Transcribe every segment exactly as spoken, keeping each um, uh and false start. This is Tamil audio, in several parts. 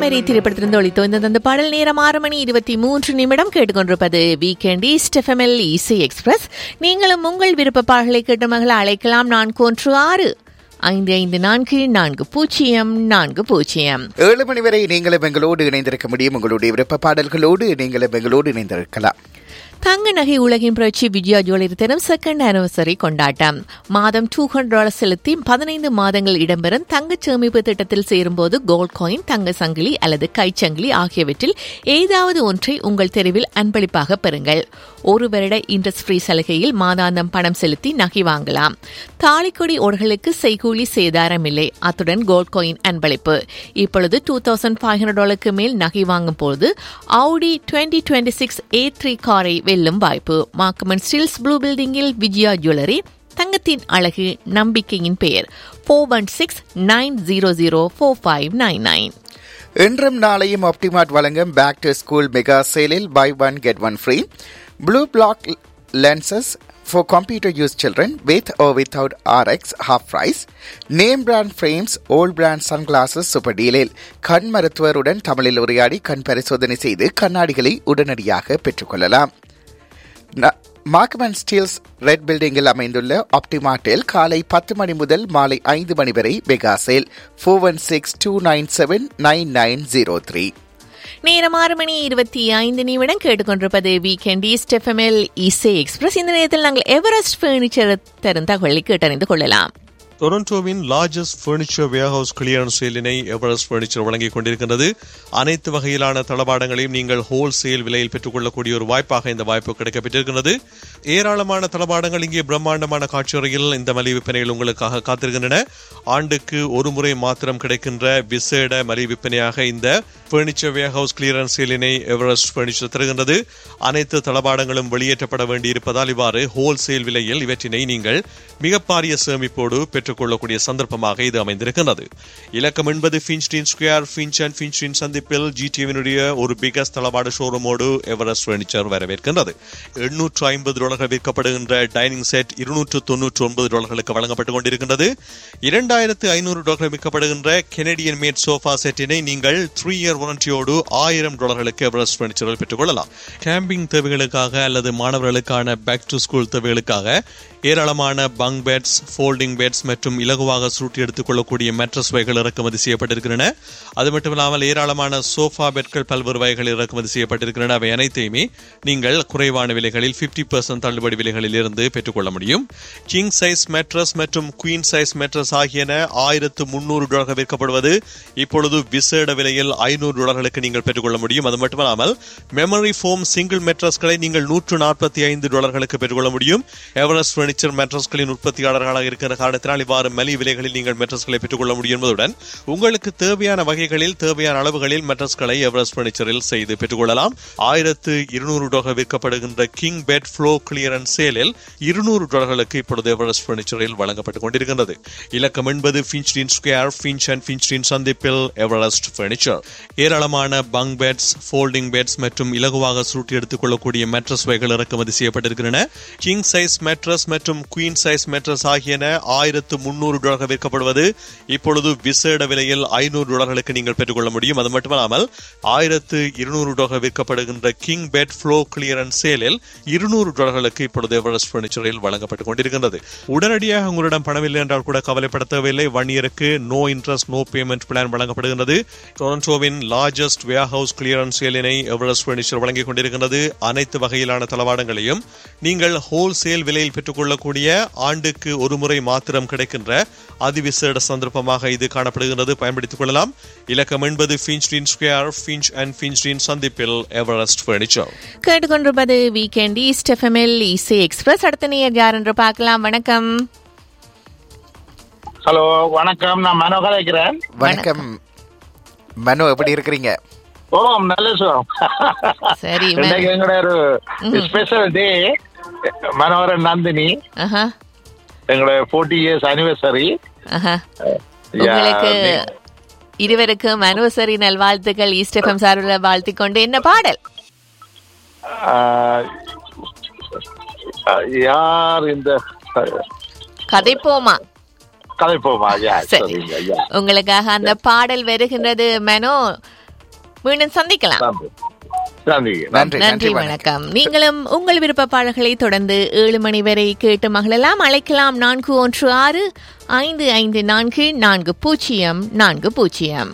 மேரி திரைப்படத்திலிருந்து ஒளித்தோ இந்த பாடல் நேரம் ஆறு மணி இருபத்தி மூன்று நிமிடம் கேட்டுக்கொண்டிருப்பது வீக்கெண்ட் ஈஸ்ட் எஃப்எம்எல் இசை எக்ஸ்பிரஸ். நீங்களும் உங்கள் விருப்ப பாடல்களை கேட்டு மகளை அழைக்கலாம். நான்கு ஒன்று ஆறு ஐந்து ஐந்து நான்கு நான்கு பூஜ்ஜியம் நான்கு பூஜ்ஜியம். ஏழு மணி வரை நீங்களும் எங்களோடு இணைந்திருக்க முடியும். உங்களுடைய விருப்ப பாடல்களோடு நீங்களும் எங்களோடு இணைந்திருக்கலாம். தங்க நகை உலகின் புரட்சி விஜயா ஜுவல்லரி தரும் செகண்ட் ஆனிவர்சரி கொண்டாட்டம். மாதம் டூ ஹண்ட்ரட் டாலர் செலுத்தி பதினைந்து மாதங்கள் இடம்பெறும் தங்க சேமிப்பு திட்டத்தில் சேரும்போது கோல்ட் காயின், தங்க சங்கிலி அல்லது கைச்சங்கிலி ஆகியவற்றில் ஏதாவது ஒன்றை உங்கள் தெருவில் அன்பளிப்பாக பெறுங்கள். ஒரு வருட இன்ட்ரெஸ்ட் ஃப்ரீ சலுகையில் மாதாந்தம் பணம் செலுத்தி நகை வாங்கலாம். தாலிக்கொடி ஓடுகளுக்கு செய்கூலி சேதாரம் இல்லை. அத்துடன் கோல்ட் காயின் அன்பளிப்பு. இப்பொழுது டூ தௌசண்ட் ஃபைவ் ஹண்ட்ரட் டாலருக்கு மேல் நகை வாங்கும் போது ஆடி twenty twenty six A three காரை வெல்லும் வாய்ப்பு. மார்க்கமன் ஸ்டீல்ஸ் ப்ளூ பில்டிங்கில் விஜயா ஜுவல்லரி. தங்கத்தின் அழகு நம்பிக்கையின் பெயர். Four one six nine zero zero four five nine nine. இன்றும் நாளையும் ஆப்டிமார்ட் வழங்கும் back to school mega சேலில் by one get one free blue black lenses for computer use children with or without R X half price. Name brand frames, old brand sunglasses super deal. கண் மருத்துவருடன் தமிழில் உரையாடி கண் பரிசோதனை செய்து கண்ணாடிகளை உடனடியாக பெற்றுக்கொள்ளலாம். மார்க்மன் ஸ்டீல்ஸ் ரெட் பில்டிங்கில் அமைந்துள்ள ஆப்டிமார்ட்டில் காலை பத்து மணி முதல் மாலை ஐந்து மணி வரை mega sale. Four one six two nine seven nine nine zero three. நேரம் ஆறு மணி இருபத்தி ஐந்து நிமிடம் கேட்டுக்கொண்டிருப்பது வீக்கெண்ட் ஈஸ்ட் எஃப்எம்எல் இசை எக்ஸ்பிரஸ். இந்த நேரத்தில் நாங்கள் எவரெஸ்ட் பர்னிச்சர் தரும் தகவலை கேட்டறிந்து கொள்ளலாம். டொரண்டோவின் largest furniture warehouse clearance சேலினை Everest furniture வழங்கிக் கொண்டிருக்கின்றது. அனைத்து வகையிலான தளபாடங்களையும் நீங்கள் ஹோல்சேல் விலையில் பெற்றுக்கொள்ளக்கூடிய ஒரு வாய்ப்பாக இந்த வாய்ப்பு கிடைக்கப்பட்டிருக்கிறது. ஏராளமான தளபாடங்கள் இங்கே பிரம்மாண்டமான காட்சியறையில் இந்த மலிவு விற்பனைகள் உங்களுக்காக காத்திருக்கின்றன. ஆண்டுக்கு ஒரு முறை மாத்திரம் கிடைக்கின்ற விசேட மலிவு விற்பனையாக இந்த furniture warehouse clearance சேலினை Everest furniture தருகின்றது. அனைத்து தளபாடங்களும் வெளியேற்றப்பட வேண்டியிருப்பதால் இவ்வாறு ஹோல்சேல் விலையில் இவற்றினை நீங்கள் மிக பாரிய சேமிப்போடு பெற்றுக்கொள்ளக்கூடிய சந்தர்ப்பமாக இது அமைந்திருக்கிறது. இலக்கம் என்பது ஃபின்ச்டின் ஸ்கொயர், ஃபின்ச் அண்ட் ஃபின்ச்டின் சந்திப்பில் ஜிடிவினுடைய ஒரு பிகஸ்ட் தளபாட ஷோரூமோடு எவரெஸ்ட் பர்னிச்சர் வரவேற்கின்றது. எண்ணூற்று ஐம்பது டாலர்கள் விற்கப்படுகின்ற டைனிங் செட் இருநூற்று தொன்னூற்று ஒன்பது டாலர்களுக்கு வழங்கப்பட்டுக் கொண்டிருக்கின்றது. இரண்டாயிரத்து ஐநூறு டாலர்கள் விற்கப்படுகின்ற கெனடியன் மேட் சோஃபா செட்டினை நீங்கள் த்ரீ இயர் வாரண்டியோடு ஆயிரம் டாலர்களுக்கு எவரெஸ்ட் பர்னிச்சரில் பெற்றுக்கொள்ளலாம். கேம்பிங் தேவைகளுக்காக அல்லது மாணவர்களுக்கான பேக் டு ஸ்கூல் தேவைகளுக்காக ஏராளமான பங்க் பெட்ஸ், ஃபோல்டிங் பெட்ஸ் மற்றும் இலகுவாக சுருட்டி எடுத்துக் கொள்ளக்கூடிய மேட்ரஸ் வகைகள் இறக்குமதி செய்யப்பட்டிருக்கின்றன. அது மட்டுமில்லாமல் ஏராளமான சோஃபா பெட்கள் பல்வேறு வகைகள் இறக்குமதி செய்யப்பட்டிருக்கின்றன. அவை அனைத்தையுமே நீங்கள் குறைவான விலைகளில் ஐம்பது பர்சன்ட் தள்ளுபடி விலைகளில் இருந்து பெற்றுக்கொள்ள முடியும். கிங் சைஸ் மேட்ரஸ் மற்றும் குவீன் சைஸ் மேட்ரஸ் ஆகியன ஆயிரத்து முன்னூறு டாலர்கள் விற்கப்படுவது இப்பொழுது விசேட விலையில் ஐநூறு டாலர்களுக்கு நீங்கள் பெற்றுக்கொள்ள முடியும். அது மட்டுமல்லாமல் மெமரி ஃபோம் சிங்கிள் மேட்ரஸ்களை நீங்கள் நூற்று நாற்பத்தி ஐந்து டாலர்களுக்கு பெற்றுக்கொள்ள முடியும். எவரெஸ்ட் பர்னிச்சர் மேட்ரஸ்களின் உற்பத்தியாளர்களாக இருக்கிற காரணத்தினால் இவ்வாறு மலிவு விலைகளில் நீங்கள் மேட்ரஸ்களை பெற்றுக்கொள்ள முடியும் என்பதுடன் உங்களுக்கு தேவையான வகைகளில் தேவையான அளவுகளில் மேட்ரஸ்களை எவரெஸ்ட் பர்னிச்சரில் செய்து பெற்றுக்கொள்ளலாம். ஆயிரத்து இருநூறு dollar விற்கப்படுகின்ற king bed flow clearance சேலில் இருநூறு டாலர்களுக்கு இப்பொழுது எவரெஸ்ட் பர்னிச்சரில் வழங்கப்பட்டுக் கொண்டிருக்கின்றது. இலக்கம் என்பது ஃபின்ச்டின் ஸ்கொயர், ஃபின்ச் அண்ட் ஃபின்ச்டின் சந்திப்பில் எவரெஸ்ட் பர்னிச்சர். ஏராளமான பங்க் பெட்ஸ், ஃபோல்டிங் பெட்ஸ் மற்றும் இலகுவாக சுருட்டி எடுத்துக் கொள்ளக்கூடிய மேட்ரஸ் வகைகள் இறக்குமதி செய்யப்பட்டிருக்கின்றன. கிங் சைஸ் மேட்ரஸ் மற்றும் குவீன் சைஸ் மேட்ரஸ் ஆகியன ஆயிரத்து முன்னூறு டாலர்கள் விற்கப்படுவது இப்பொழுது விசேட விலையில் ஐநூறு டாலர்களுக்கு நீங்கள் பெற்றுக்கொள்ள முடியும். அது மட்டுமல்லாமல் ஆயிரத்து இருநூறு டாலர்கள் விற்கப்படுகின்ற கிங் பெட் ஃப்ளோ கிளியரன்ஸ் சேலில் இருநூறு டாலர்களுக்கு இப்பொழுது எவரெஸ்ட் பர்னிச்சரில் வழங்கப்பட்டுக் கொண்டிருக்கின்றது. உடனடியாக உங்களிடம் பணமில்லை என்றால் கூட கவலைப்பட தேவையில்லை. ஒன் இயருக்கு no interest no payment plan வழங்கப்படுகின்றது. டொரண்டோவின் largest warehouse clearance சேலினை Everest furniture வழங்கிக் கொண்டிருக்கின்றது. அனைத்து வகையிலான தளவாடங்களையும் நீங்கள் ஹோல்சேல் விலையில் பெற்றுக்கொள்ளக்கூடிய ஆண்டுக்கு ஒரு முறை மாத்திரம் கிடைக்கின்ற அதிவிசேட சந்தர்ப்பமாக இது காணப்படுகிறது. பயன்படுத்திக் கொள்ளலாம். இலக்கம் என்பது ஃபின்ச்டின் ஸ்கொயர், ஃபின்ச் அண்ட் ஃபின்ச்டின் சந்திப்பில் எவரெஸ்ட் பர்னிச்சர். கேட்டுக்கொண்டிருப்பது வீக்கெண்ட் ஈஸ்ட் எஃப்எம்எல் இசை எக்ஸ்பிரஸ். அடுத்த நேயர் யார் என்று பார்க்கலாம். வணக்கம். ஹலோ, வணக்கம். நான் மனோ கலைக்கிறேன். வணக்கம் மனோ, எப்படி இருக்கிறீங்க? ஓ, நல்ல சுகம். சரி, எங்களோட ஒரு ஸ்பெஷல் டே. மனோகரன் நந்தினி, எங்களோட நாற்பது இயர்ஸ் அனிவர்சரி. உங்களுக்கு இருவருக்கும் அனிவர்சரி நல்வாழ்த்துக்கள். ஈஸ்ட் எஃப்எம் சார்பில் வாழ்த்திக் கொண்டு என்ன பாடல்? யார் இந்த கதைப்போமா கதைப்போமா? உங்களுக்காக அந்த பாடல் வருகின்றது. மனோ, மீண்டும் சந்திக்கலாம். நன்றி நன்றி நன்றி வணக்கம். நீங்களும் உங்கள் விருப்ப பாடல்களை தொடர்ந்து ஏழு மணி வரை கேட்டு மகிழலாம். அழைக்கலாம் நான்கு ஒன்று ஆறு ஐந்து ஐந்து நான்கு நான்கு பூஜ்ஜியம் நான்கு பூஜ்ஜியம்.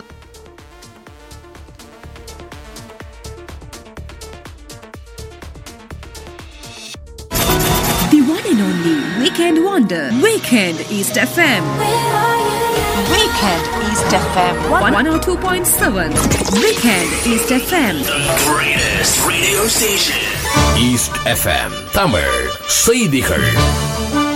The one and only Weekend Wonder, Weekend East F M. Weekend East F M one oh two point seven. Weekend East F M, the greatest radio station. East F M Tamil செய்திகள்.